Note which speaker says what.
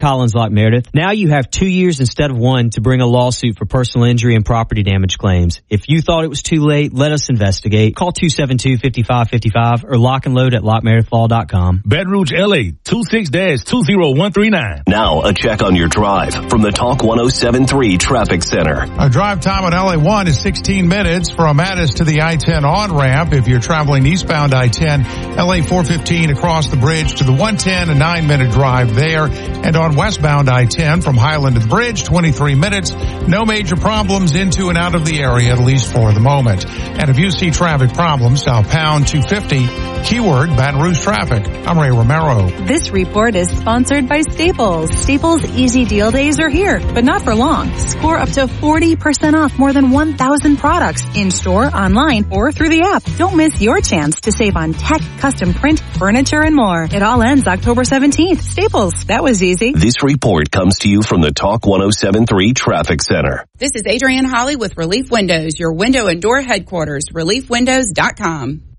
Speaker 1: Collins Lock Meredith. Now you have 2 years instead of 1 to bring a lawsuit for personal injury and property damage claims. If you thought it was too late, let us investigate. Call 272-5555 or lock and load at lockmeredithlaw.com.
Speaker 2: Baton Rouge, LA, 26-20139.
Speaker 3: Now a check on your drive from the Talk 107.3 Traffic Center.
Speaker 4: Our drive time on LA1 is 16 minutes from Addis to the I-10 on-ramp. If you're traveling eastbound I-10, LA 415 across the bridge to the 110, a 9-minute drive there. And on westbound I-10 from Highland to the bridge, 23 minutes. No major problems into and out of the area, at least for the moment. And if you see traffic problems, dial pound 250, keyword Baton Rouge traffic. I'm Ray Romero.
Speaker 5: This report is sponsored by Staples. Staples Easy Deal Days are here, but not for long. Score up to 40% off more than 1,000 products in-store, online, or through the app. Don't miss your chance to save on tech, custom print, furniture, and more. It all ends October 17th. Staples. That was easy.
Speaker 3: This report comes to you from the Talk 107.3 Traffic Center.
Speaker 6: This is Adrienne Holly with Relief Windows, your window and door headquarters, reliefwindows.com.